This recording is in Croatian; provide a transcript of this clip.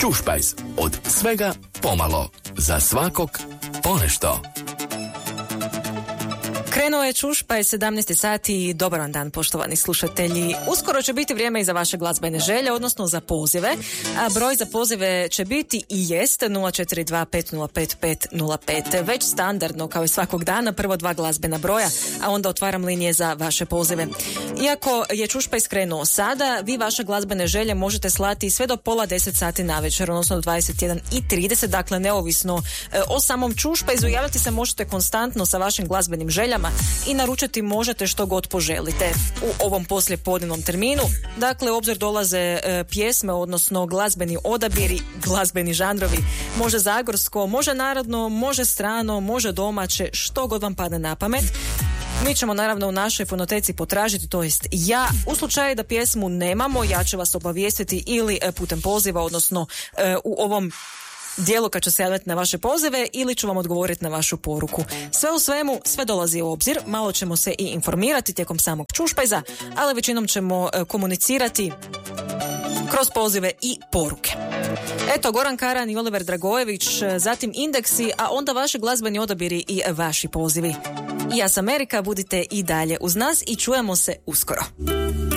Čušpajz. Od svega pomalo. Za svakog ponešto. Krenuo je Čušpajz 17 sati. Dobar vam dan, poštovani slušatelji. Uskoro će biti vrijeme i za vaše glazbene želje, odnosno za pozive. A broj za pozive će biti i jest 042 505 505. Već standardno, kao i svakog dana, prvo 2 glazbena broja, a onda otvaram linije za vaše pozive. Iako je Čušpajz krenuo sada, vi vaše glazbene želje možete slati sve do pola 10 sati navečer, odnosno 21:30, dakle neovisno o samom Čušpajzu. Javljati se možete konstantno sa vašim glazbenim željama i naručiti možete što god poželite u ovom poslijepodnevnom terminu. Dakle, u obzir dolaze pjesme, odnosno glazbeni odabiri, glazbeni žanrovi. Može zagorsko, može narodno, može strano, može domaće, što god vam padne na pamet. Mi ćemo naravno u našoj fonoteci potražiti, to jest ja. U slučaju da pjesmu nemamo, ja ću vas obavijestiti ili putem poziva, odnosno u ovom dijelu kad ću se javiti na vaše pozive, ili ću vam odgovoriti na vašu poruku. Sve u svemu, sve dolazi u obzir, malo ćemo se i informirati tijekom samog Čušpajza, ali većinom ćemo komunicirati kroz pozive i poruke. Eto, Goran Karan i Oliver Dragojević, zatim Indeksi, a onda vaši glazbeni odabiri i vaši pozivi. Ja sam Erika, budite i dalje uz nas i čujemo se uskoro.